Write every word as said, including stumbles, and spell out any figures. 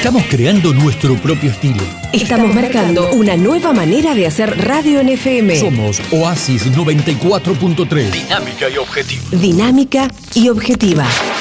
Estamos creando nuestro propio estilo. Estamos marcando una nueva manera de hacer radio en F M. Somos Oasis noventa y cuatro punto tres. Dinámica y objetiva. Dinámica y objetiva.